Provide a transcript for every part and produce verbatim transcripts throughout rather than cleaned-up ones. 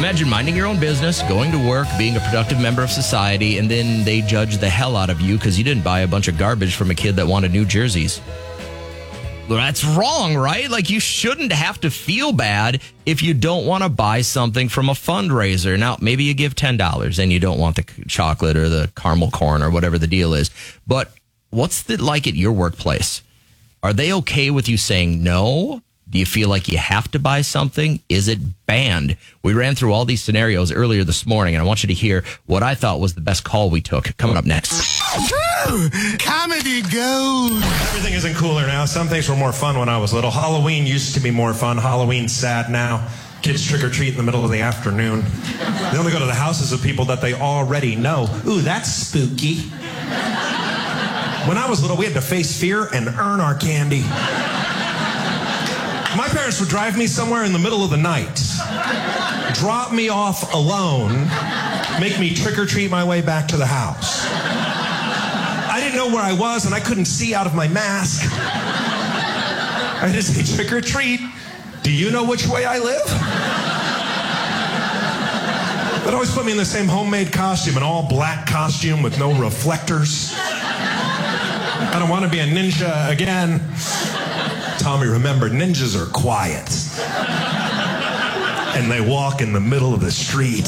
Imagine minding your own business, going to work, being a productive member of society, and then they judge the hell out of you because you didn't buy a bunch of garbage from a kid that wanted new jerseys. Well, that's wrong, right? Like, you shouldn't have to feel bad if you don't want to buy something from a fundraiser. Now, maybe you give ten dollars and you don't want the chocolate or the caramel corn or whatever the deal is. But what's it like at your workplace? Are they okay with you saying no? Do you feel like you have to buy something? Is it banned? We ran through all these scenarios earlier this morning, and I want you to hear what I thought was the best call we took. Coming up next. Woo! Comedy gold. Everything isn't cooler now. Some things were more fun when I was little. Halloween used to be more fun. Halloween's sad now. Kids trick-or-treat in the middle of the afternoon. They only go to the houses of people that they already know. Ooh, that's spooky. When I was little, we had to face fear and earn our candy. My parents would drive me somewhere in the middle of the night, drop me off alone, make me trick-or-treat my way back to the house. I didn't know where I was, and I couldn't see out of my mask. I had to say, trick-or-treat. Do you know which way I live? They'd always put me in the same homemade costume, an all-black costume with no reflectors. I don't want to be a ninja again. Tommy, remember, ninjas are quiet. And they walk in the middle of the street.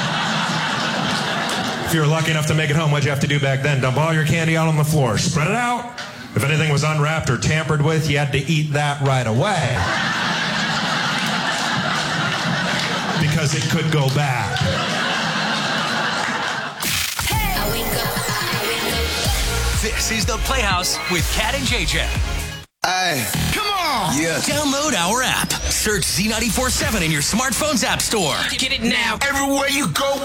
If you were lucky enough to make it home, what'd you have to do back then? Dump all your candy out on the floor. Spread it out. If anything was unwrapped or tampered with, you had to eat that right away. Because it could go bad. This is The Playhouse with Kat and J J. Hey, come on! Yes. Download our app. Search Z ninety-four seven in your smartphone's app store. Get it now. Everywhere you go.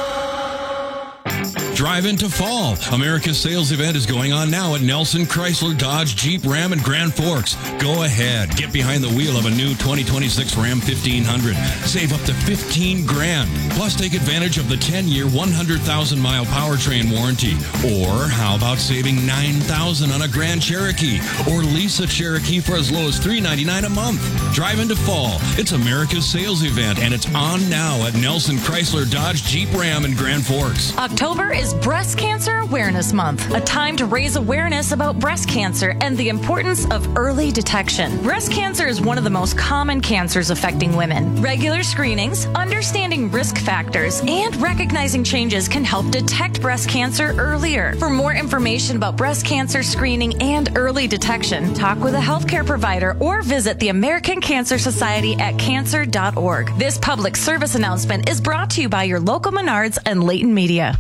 Drive into fall. America's sales event is going on now at Nelson Chrysler, Dodge, Jeep, Ram, and Grand Forks. Go ahead. Get behind the wheel of a new twenty twenty-six Ram fifteen hundred. Save up to fifteen grand. Plus, take advantage of the ten-year, one hundred thousand mile powertrain warranty. Or how about saving nine thousand dollars on a Grand Cherokee? Or lease a Cherokee for as low as three ninety-nine a month. Drive into fall. It's America's sales event, and it's on now at Nelson Chrysler, Dodge, Jeep, Ram, and Grand Forks. October is Breast Cancer Awareness Month, a time to raise awareness about breast cancer and the importance of early detection. Breast cancer is one of the most common cancers affecting women. Regular screenings, understanding risk factors, and recognizing changes can help detect breast cancer earlier. For more information about breast cancer screening and early detection, talk with a healthcare provider or visit the American Cancer Society at cancer dot org. This public service announcement is brought to you by your local Menards and Leighton Media.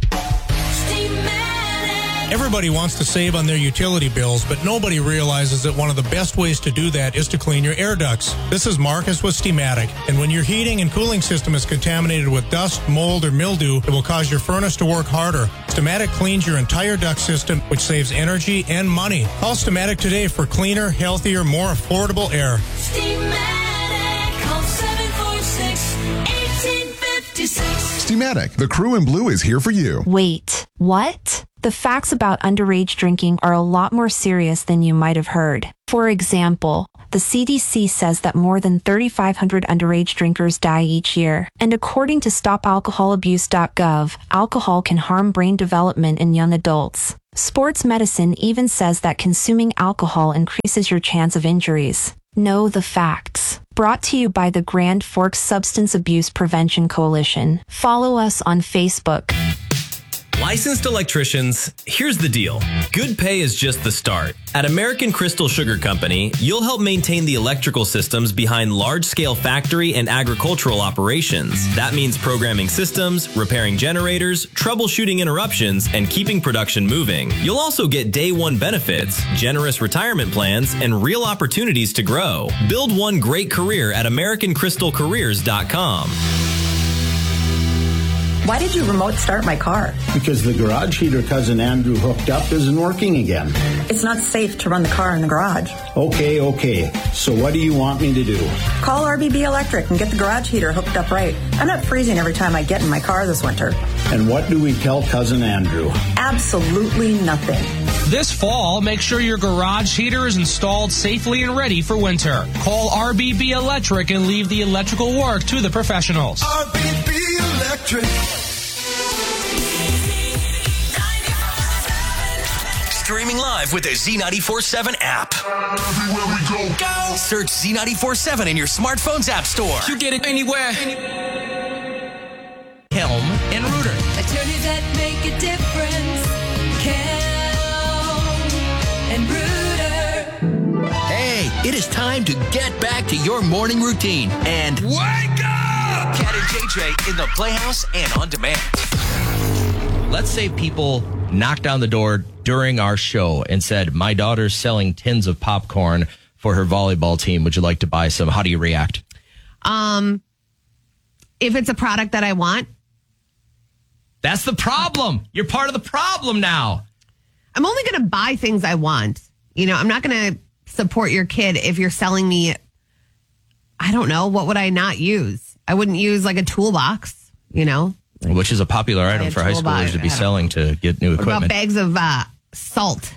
Everybody wants to save on their utility bills, but nobody realizes that one of the best ways to do that is to clean your air ducts. This is Marcus with Steamatic, and when your heating and cooling system is contaminated with dust, mold, or mildew, it will cause your furnace to work harder. Steamatic cleans your entire duct system, which saves energy and money. Call Steamatic today for cleaner, healthier, more affordable air. Steamatic, call seven four six, one eight five six. Steamatic, the crew in blue is here for you. Wait, what? The facts about underage drinking are a lot more serious than you might have heard. For example, the C D C says that more than thirty-five hundred underage drinkers die each year. And according to stop alcohol abuse dot gov, alcohol can harm brain development in young adults. Sports medicine even says that consuming alcohol increases your chance of injuries. Know the facts. Brought to you by the Grand Forks Substance Abuse Prevention Coalition. Follow us on Facebook. Licensed electricians, here's the deal. Good pay is just the start. At American Crystal Sugar Company, you'll help maintain the electrical systems behind large-scale factory and agricultural operations. That means programming systems, repairing generators, troubleshooting interruptions, and keeping production moving. You'll also get day one benefits, generous retirement plans, and real opportunities to grow. Build one great career at american crystal careers dot com. Why did you remote start my car? Because the garage heater Cousin Andrew hooked up isn't working again. It's not safe to run the car in the garage. Okay, okay. So what do you want me to do? Call R B B Electric and get the garage heater hooked up right. I'm not freezing every time I get in my car this winter. And what do we tell Cousin Andrew? Absolutely nothing. This fall, make sure your garage heater is installed safely and ready for winter. Call R B B Electric and leave the electrical work to the professionals. R B B Electric. Streaming live with the Z ninety-four seven app. Everywhere we go. Go! Search Z ninety-four seven in your smartphone's app store. You get it anywhere. Helm and Reuter. Attorneys that make a difference. Helm and Reuter. Hey, it is time to get back to your morning routine and wake up! Cat and J J in the Playhouse and on demand. Let's say people knocked on the door during our show and said, my daughter's selling tins of popcorn for her volleyball team. Would you like to buy some? How do you react? Um, if it's a product that I want. That's the problem. You're part of the problem now. I'm only going to buy things I want. You know, I'm not going to support your kid if you're selling me, I don't know, what would I not use? I wouldn't use like a toolbox, you know? Like, which is a popular item a for high schoolers to be selling to get new what equipment. about bags of uh, salt?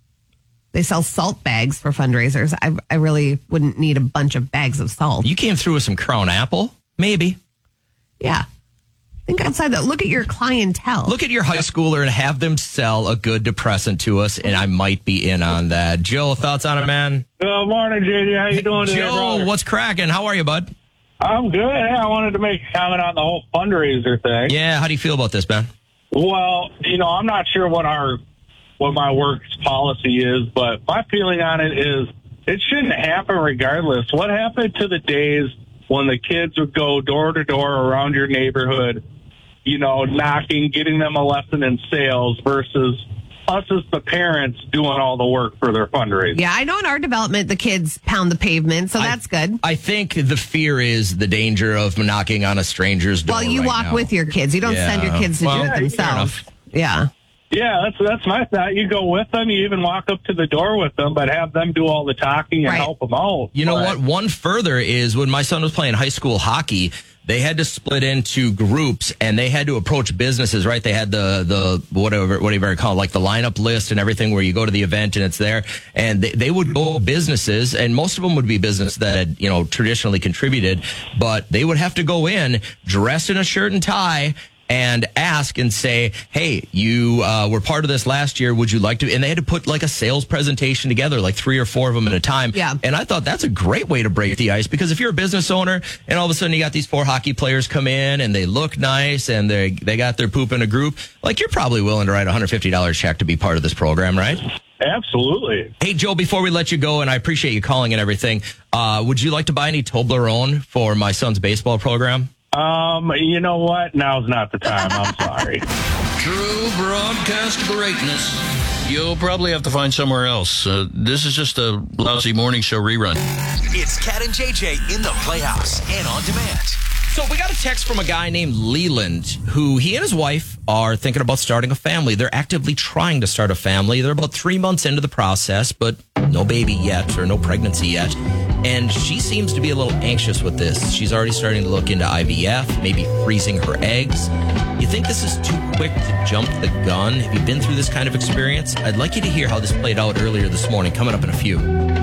They sell salt bags for fundraisers. I, I really wouldn't need a bunch of bags of salt. You came through with some Crown Apple? Maybe. Yeah. Think outside that. Look at your clientele. Look at your high schooler and have them sell a good depressant to us, and I might be in on that. Joe, thoughts on it, man? Good morning, J J. How you doing today, Joe, brother? what's cracking? How are you, bud? I'm good. Hey, I wanted to make a comment on the whole fundraiser thing. Yeah, how do you feel about this, Ben? Well, you know, I'm not sure what our what my work's policy is, but my feeling on it is it shouldn't happen regardless. What happened to the days when the kids would go door to door around your neighborhood, you know, knocking, getting them a lesson in sales versus us as the parents doing all the work for their fundraising? Yeah, I know in our development, the kids pound the pavement, so that's good. I think the fear is the danger of knocking on a stranger's door. Well, you right walk now. with your kids. You don't Yeah. send your kids to Well, do it fair themselves. Yeah. Yeah, that's that's my thought. You go with them. You even walk up to the door with them, but have them do all the talking and Right. help them out. You know But- what? One further is when my son was playing high school hockey, they had to split into groups and they had to approach businesses, right? They had the, the whatever, whatever you call it, like the lineup list and everything where you go to the event and it's there. And they, they would go businesses, and most of them would be business that had, you know, traditionally contributed, but they would have to go in dressed in a shirt and tie and ask and say, hey, you uh, were part of this last year. Would you like to? And they had to put like a sales presentation together, like three or four of them at a time. Yeah. And I thought that's a great way to break the ice, because if you're a business owner and all of a sudden you got these four hockey players come in and they look nice and they they got their poop in a group, like you're probably willing to write a one hundred fifty dollars check to be part of this program, right? Absolutely. Hey, Joe, before we let you go, and I appreciate you calling and everything, uh, would you like to buy any Toblerone for my son's baseball program? Um, you know what? Now's not the time. I'm sorry. True broadcast greatness. You'll probably have to find somewhere else. Uh, this is just a lousy morning show rerun. It's Cat and J J in the Playhouse and on demand. So we got a text from a guy named Leland, who he and his wife are thinking about starting a family. They're actively trying to start a family. They're about three months into the process, but no baby yet or no pregnancy yet. And she seems to be a little anxious with this. She's already starting to look into I V F, maybe freezing her eggs. You think this is too quick to jump the gun? Have you been through this kind of experience? I'd like you to hear how this played out earlier this morning, coming up in a few.